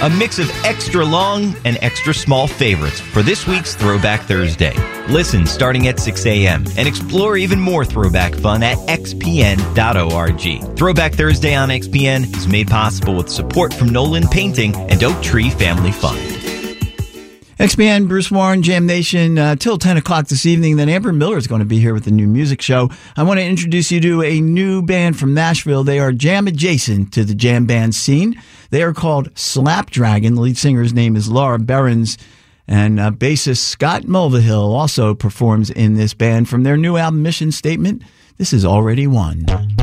A mix of extra long and extra small favorites for this week's Throwback Thursday. Listen starting at 6 a.m. and explore even more throwback fun at xpn.org. Throwback Thursday on XPN is made possible with support from Nolan Painting and Oak Tree Family Fund. XPN, Bruce Warren, Jam Nation, till 10 o'clock this evening. Then Amber Miller is going to be here with a new music show. I want to introduce you to a new band from Nashville. They are jam adjacent to the jam band scene. They are called Slapdragon. The lead singer's name is Laura Behrens. And bassist Scott Mulvihill also performs in this band. From their new album, Mission Statement, this is Already Won.